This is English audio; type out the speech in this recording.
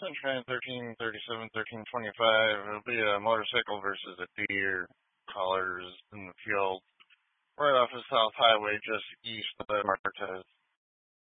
Sunshine 1337, 1325. It'll be a motorcycle versus a deer. Collars in the field right off the South Highway just east of Marquez.